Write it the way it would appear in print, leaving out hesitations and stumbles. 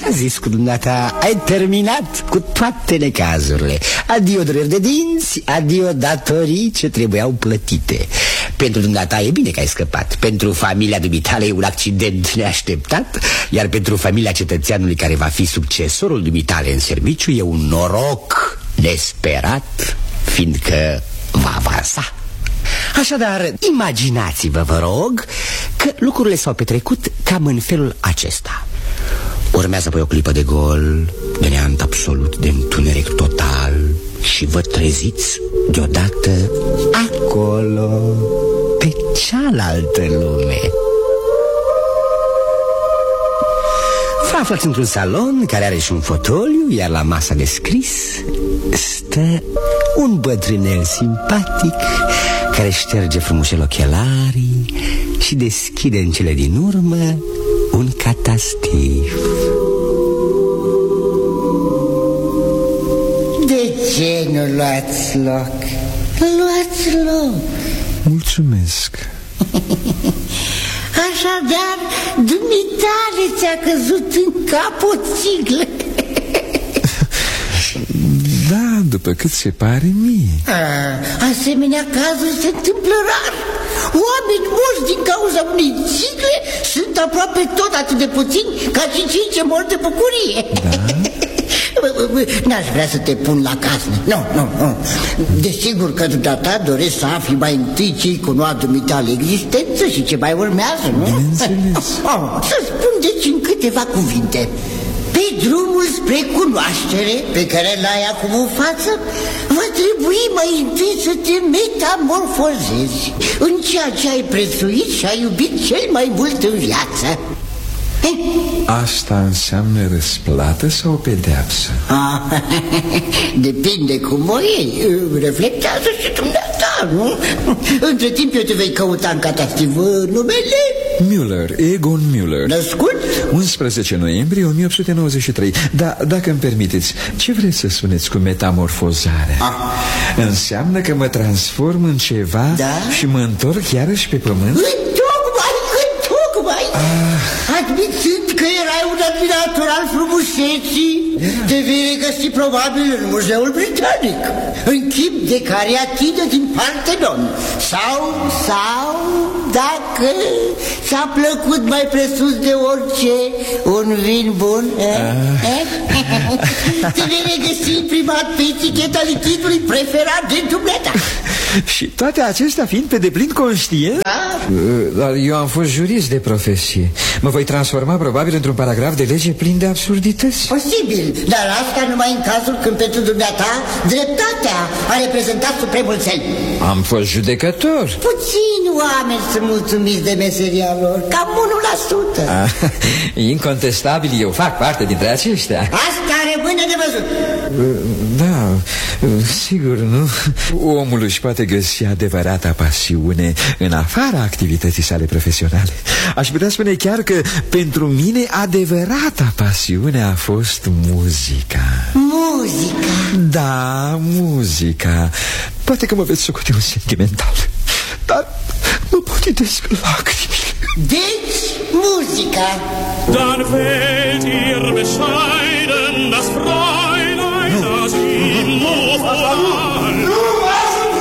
S-a zis cu dumneata, ai terminat cu toate necazurile. Adio dureri de dinți, adio datorii ce trebuiau plătite. Pentru dumneata e bine că ai scăpat. Pentru familia dumitale e un accident neașteptat. Iar pentru familia cetățeanului care va fi succesorul dumitale în serviciu e un noroc nesperat, fiindcă va avansa. Așadar, imaginați-vă, vă rog, că lucrurile s-au petrecut cam în felul acesta. Urmează apoi o clipă de gol, de neant absolut, de întuneric total, și vă treziți deodată acolo, pe cealaltă lume. Vă aflați într-un salon care are și un fotoliu, iar la masa de scris stă un bătrânel simpatic care șterge frumușel ochelarii și deschide în cele din urmă un catastif. De ce nu luați loc? Luați loc. Mulțumesc. Așadar, dumitale ți-a căzut în cap o țiglă. Da, după cât se pare mie. Asemenea cazuri se întâmplă rar. Oameni morți din cauza unei țigle sunt aproape tot atât de puțini ca și cei ce mor de bucurie. Da? N-aș vrea să te pun la casă. Nu. Desigur că dumneata dorești să afli mai întâi ce-i cunoa dumitale existență și ce mai urmează, nu? Bineînțeles. Să spun deci în câteva cuvinte. Pe drumul spre cunoaștere pe care l-ai acum în față, va trebui mai întâi să te metamorfozezi în ceea ce ai prețuit și ai iubit cel mai mult în viață. Asta înseamnă răsplată sau pedeapsă? Depinde cum o iei. Reflectează și dumneata, nu? Între timp eu te vei căuta în catastiv numele. Müller, Egon Müller. Născut? 11 noiembrie 1893. Dar dacă îmi permiteți, ce vreți să spuneți cu metamorfozarea? Înseamnă că mă transform în ceva, da? Și mă întorc iarăși pe pământ? Tocmai. Admițând că erai un admirator al frumuseții, te vei regăsi probabil în Muzeul Britanic, în chip de cariatidă din Parthenon. Sau, dacă ți-a plăcut mai presus de orice un vin bun, te vei regăsi imprimat pe eticheta lichidului preferat de dumneata. Și toate acestea fiind pe deplin conștient? Da? Dar eu am fost jurist de profesie. Mă voi transforma probabil într-un paragraf de lege plin de absurdități. Posibil, dar asta numai în cazul când pentru dumneata dreptatea a reprezentat supremul cel. Am fost judecător. Puțini oameni sunt mulțumiți de meseria lor, cam 1%. Incontestabil, eu fac parte dintre aceștia. Asta rămâne de văzut. Da, sigur, nu? Omul își poate găsi adevărata pasiune în afara activității sale profesionale. Aș putea spune chiar că pentru mine adevărata pasiune a fost muzica. Muzica? Da, muzica. Poate că mă veți socoti un sentimental, dar mă potidesc lacrimile. Deci, muzica. Dann fällt ihr bescheiden das Fräulein, das ihm nur